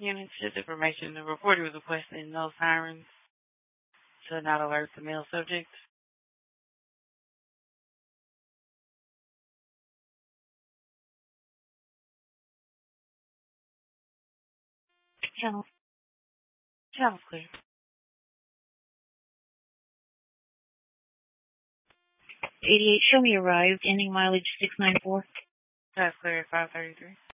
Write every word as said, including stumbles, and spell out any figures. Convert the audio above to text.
Unit shift information. The reporter was requesting no sirens to not alert the male subject. Channel. Channel's clear. eighty-eight, show me arrived, ending mileage six nine four. That's clear at five thirty-three.